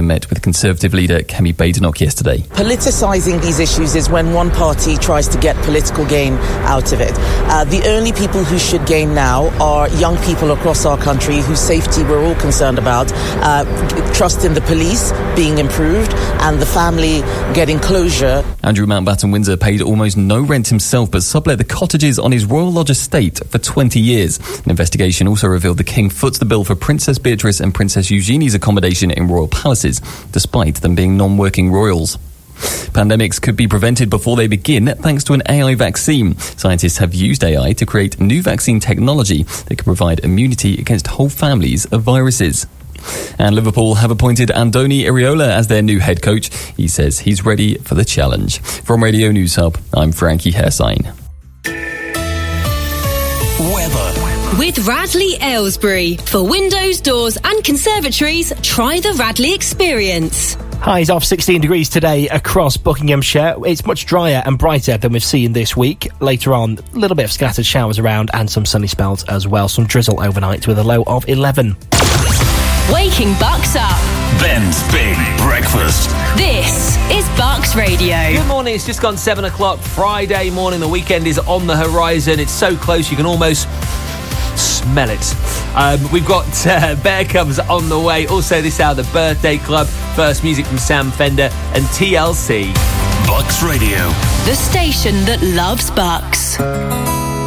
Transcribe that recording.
met with Conservative leader Kemi Badenoch yesterday. Politicising these issues is when one party tries to get political gain out of it. The only people who should gain now are young people across our country whose safety we're all concerned about, trust in the police being improved and the family getting closure. Andrew Mountbatten Windsor paid almost no rent himself but sublet the cottages on his Royal Lodge estate for 20 years. An investigation also revealed the King foots the bill for Princess Beatrice and Princess Eugenie's accommodation in royal palaces, despite them being non-working royals. Pandemics could be prevented before they begin thanks to an AI vaccine. Scientists have used AI to create new vaccine technology that can provide immunity against whole families of viruses. And Liverpool have appointed Andoni Iraola as their new head coach. He says he's ready for the challenge. From Radio News Hub, I'm Frankie Hairsign. Weather. With Radley Aylesbury. For windows, doors and conservatories, try the Radley experience. Highs of 16 degrees today across Buckinghamshire. It's much drier and brighter than we've seen this week. Later on, a little bit of scattered showers around and some sunny spells as well. Some drizzle overnight with a low of 11. Waking Bucks up. Ben's Big Breakfast. This is Bucks Radio. Good morning, it's just gone 7 o'clock. Friday morning, the weekend is on the horizon. It's so close you can almost smell it. We've got Bear Cubs on the way. Also this hour, the Birthday Club. First music from Sam Fender and TLC. Bucks Radio. The station that loves Bucks.